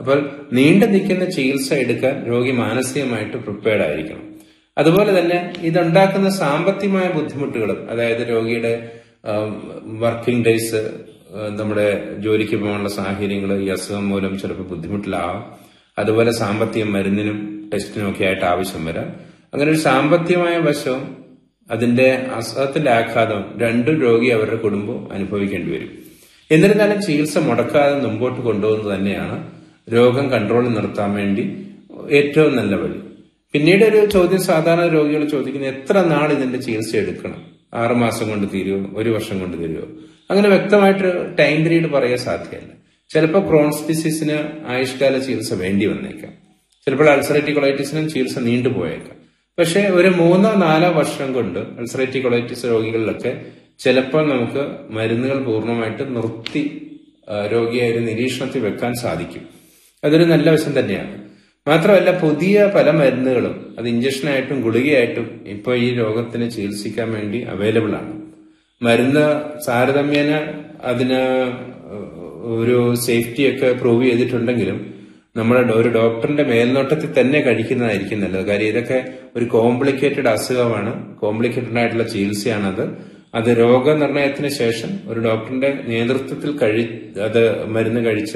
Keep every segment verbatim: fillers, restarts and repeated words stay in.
അപ്പോൾ നീണ്ടു നിൽക്കുന്ന ചികിത്സ എടുക്കാൻ രോഗി മാനസികമായിട്ട് പ്രിപ്പയർഡ് ആയിരിക്കണം. അതുപോലെ തന്നെ ഇതുണ്ടാക്കുന്ന സാമ്പത്തികമായ ബുദ്ധിമുട്ടുകളും, അതായത് രോഗിയുടെ വർക്കിംഗ് ഡേയ്സ്, നമ്മുടെ ജോലിക്ക് പോകാനുള്ള സാഹചര്യങ്ങൾ ഈ അസുഖം മൂലം ചിലപ്പോൾ ബുദ്ധിമുട്ടിലാവാം. അതുപോലെ സാമ്പത്തിക മരുന്നിനും ടെസ്റ്റിനും ഒക്കെ ആയിട്ട് ആവശ്യം വരാം. അങ്ങനെ ഒരു സാമ്പത്തികമായ വശവും അതിന്റെ അസുഖത്തിന്റെ ആഘാതം രണ്ടും രോഗി അവരുടെ കുടുംബവും അനുഭവിക്കേണ്ടി വരും. എന്നിരുന്നാലും ചികിത്സ മുടക്കാതെ മുമ്പോട്ട് കൊണ്ടുപോകുന്നത് തന്നെയാണ് രോഗം കൺട്രോളിൽ നിർത്താൻ വേണ്ടി ഏറ്റവും നല്ല വഴി. പിന്നീട് ഒരു ചോദ്യം സാധാരണ രോഗികൾ ചോദിക്കുന്നത്, എത്ര നാൾ ഇതിന്റെ ചികിത്സ എടുക്കണം? ആറുമാസം കൊണ്ട് തീരുമോ? ഒരു വർഷം കൊണ്ട് തീരുമോ? അങ്ങനെ വ്യക്തമായിട്ട് ടൈം പീരീഡ് പറയാൻ സാധ്യമല്ല. ചിലപ്പോൾ ക്രോൺസ് ഡിസീസിന് ആയുഷ്കാല ചികിത്സ വേണ്ടി വന്നേക്കാം. ചിലപ്പോൾ അൾസറേറ്റീവ് കൊളൈറ്റിസിനും ചികിത്സ നീണ്ടുപോയേക്കാം. പക്ഷെ ഒരു മൂന്നോ നാലോ വർഷം കൊണ്ട് അൾസറേറ്റീവ് കൊളൈറ്റിസ് രോഗികളിലൊക്കെ ചിലപ്പോൾ നമുക്ക് മരുന്നുകൾ പൂർണ്ണമായിട്ട് നിർത്തി രോഗിയെ ഒരു നിരീക്ഷണത്തിൽ വെക്കാൻ സാധിക്കും. അതൊരു നല്ല വശം തന്നെയാണ്. മാത്രമല്ല, പുതിയ പല മരുന്നുകളും അത് ഇഞ്ചക്ഷനായിട്ടും ഗുളികയായിട്ടും ഇപ്പോൾ ഈ രോഗത്തിന് ചികിത്സിക്കാൻ വേണ്ടി അവൈലബിൾ ആണ്. മരുന്ന് താരതമ്യേന അതിന് ഒരു സേഫ്റ്റി ഒക്കെ പ്രൂവ് ചെയ്തിട്ടുണ്ടെങ്കിലും നമ്മുടെ ഒരു ഡോക്ടറിന്റെ മേൽനോട്ടത്തിൽ തന്നെ കഴിക്കുന്നതായിരിക്കും നല്ലത്. കാര്യം ഇതൊക്കെ ഒരു കോംപ്ലിക്കേറ്റഡ് അസുഖമാണ്, കോംപ്ലിക്കേറ്റഡ് ആയിട്ടുള്ള ചികിത്സയാണത്. അത് രോഗനിർണയത്തിന് ശേഷം ഒരു ഡോക്ടറിന്റെ നേതൃത്വത്തിൽ കഴി അത് മരുന്ന് കഴിച്ച്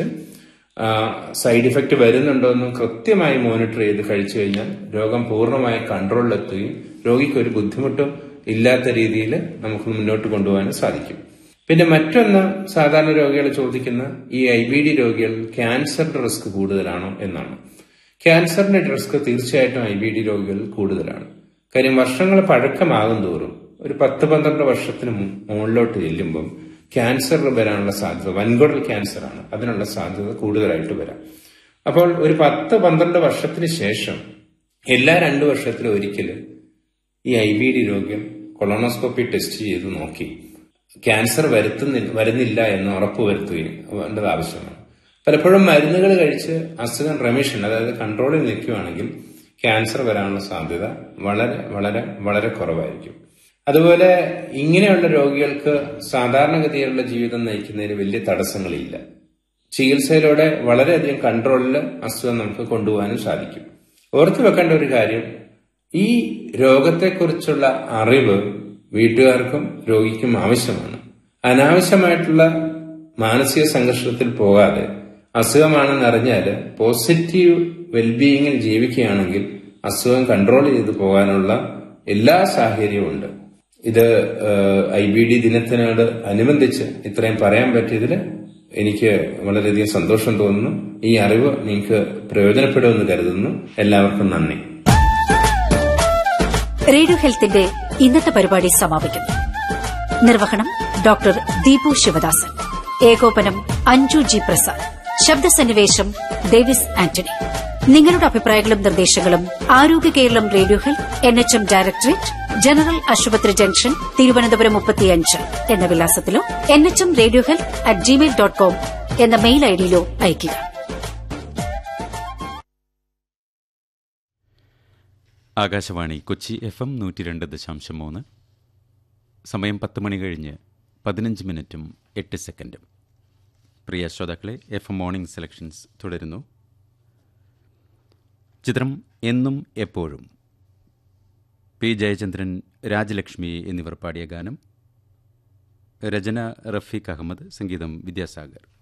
സൈഡ് ഇഫക്റ്റ് വരുന്നുണ്ടോ എന്നും കൃത്യമായി മോണിറ്റർ ചെയ്ത് കഴിച്ചു കഴിഞ്ഞാൽ രോഗം പൂർണ്ണമായി കൺട്രോളിലെത്തുകയും രോഗിക്ക് ഒരു ബുദ്ധിമുട്ടും ഇല്ലാത്ത രീതിയിൽ നമുക്ക് മുന്നോട്ട് കൊണ്ടുപോകാനും സാധിക്കും. പിന്നെ മറ്റൊന്ന്, സാധാരണ രോഗികൾ ചോദിക്കുന്ന ഈ ഐ ബി ഡി രോഗികളിൽ ക്യാൻസറിന്റെ റിസ്ക് കൂടുതലാണോ എന്നാണ്. ക്യാൻസറിന്റെ റിസ്ക് തീർച്ചയായിട്ടും ഐ ബി ഡി രോഗികളിൽ കൂടുതലാണ്. കാര്യം വർഷങ്ങൾ പഴക്കമാകും തോറും ഒരു പത്ത് പന്ത്രണ്ട് വർഷത്തിന് മുകളിലോട്ട് ചെല്ലുമ്പം ക്യാൻസർ വരാനുള്ള സാധ്യത, വൻകുടൽ ക്യാൻസർ ആണ്, അതിനുള്ള സാധ്യത കൂടുതലായിട്ട് വരാം. അപ്പോൾ ഒരു പത്ത് പന്ത്രണ്ട് വർഷത്തിന് ശേഷം എല്ലാ രണ്ടു വർഷത്തിലും ഒരിക്കൽ ഈ ഐ ബി ഡി രോഗികൾ കൊളോണോസ്കോപ്പി ടെസ്റ്റ് ചെയ്ത് നോക്കി ക്യാൻസർ വരുത്തുന്നില്ല വരുന്നില്ല എന്ന് ഉറപ്പുവരുത്തുകയും വേണ്ടത് ആവശ്യമാണ്. പലപ്പോഴും മരുന്നുകൾ കഴിച്ച് അസുഖം റെമിഷൻ, അതായത് കൺട്രോളിൽ നിൽക്കുകയാണെങ്കിൽ ക്യാൻസർ വരാനുള്ള സാധ്യത വളരെ വളരെ വളരെ കുറവായിരിക്കും. അതുപോലെ ഇങ്ങനെയുള്ള രോഗികൾക്ക് സാധാരണഗതിയിലുള്ള ജീവിതം നയിക്കുന്നതിന് വലിയ തടസ്സങ്ങളില്ല. ചികിത്സയിലൂടെ വളരെയധികം കൺട്രോളിൽ അസുഖം നമുക്ക് കൊണ്ടുപോകാനും സാധിക്കും. ഓർത്തു വെക്കേണ്ട ഒരു കാര്യം, ഈ രോഗത്തെക്കുറിച്ചുള്ള അറിവ് വീട്ടുകാർക്കും രോഗിക്കും ആവശ്യമാണ്. അനാവശ്യമായിട്ടുള്ള മാനസിക സംഘർഷത്തിൽ പോകാതെ അസുഖമാണെന്ന് അറിഞ്ഞാൽ പോസിറ്റീവ് വെൽബീയിങ്ങിൽ ജീവിക്കുകയാണെങ്കിൽ അസുഖം കൺട്രോൾ ചെയ്ത് പോകാനുള്ള എല്ലാ സാഹചര്യവും ഉണ്ട്. ഇത് ഐ ബി ഡി ദിനത്തിനോട് അനുബന്ധിച്ച് ഇത്രയും പറയാൻ പറ്റിയതിൽ എനിക്ക് വളരെയധികം സന്തോഷം തോന്നുന്നു. ഈ അറിവ് നിങ്ങൾക്ക് പ്രയോജനപ്പെടുമെന്ന് കരുതുന്നു. എല്ലാവർക്കും നന്ദി. റേഡിയോ ഹെൽത്തിന്റെ ഇന്നത്തെ പരിപാടി സമാപിക്കുന്നു. നിർവഹണം ഡോക്ടർ ദീപു ശിവദാസൻ, ഏകോപനം അഞ്ജു ജി പ്രസാദ്, ശബ്ദസന്നിവേശം ഡേവിസ് ആന്റണി. നിങ്ങളുടെ അഭിപ്രായങ്ങളും നിർദ്ദേശങ്ങളും ആരോഗ്യ Keralam radio health N H M directorate, general ആശുപത്രി ജംഗ്ഷൻ, തിരുവനന്തപുരം മുപ്പത്തിയഞ്ച് എന്ന വിലാസത്തിലോ N H M radio health at Gmail dot com എന്ന മെയിൽ ഐഡിയിലോ അയയ്ക്കുക. ആകാശവാണി കൊച്ചി എഫ് എം നൂറ്റി രണ്ട് ദശാംശം മൂന്ന്. സമയം പത്ത് മണി കഴിഞ്ഞ് പതിനഞ്ച് മിനിറ്റും എട്ട് സെക്കൻഡും. പ്രിയ ശ്രോതാക്കളെ, എഫ് എം മോർണിംഗ് സെലക്ഷൻസ് തുടരുന്നു. ചിത്രം എന്നും എപ്പോഴും. പി ജയചന്ദ്രൻ, രാജലക്ഷ്മി എന്നിവർ പാടിയ ഗാനം. രചന റഫീഖ് അഹമ്മദ്, സംഗീതം വിദ്യാസാഗർ.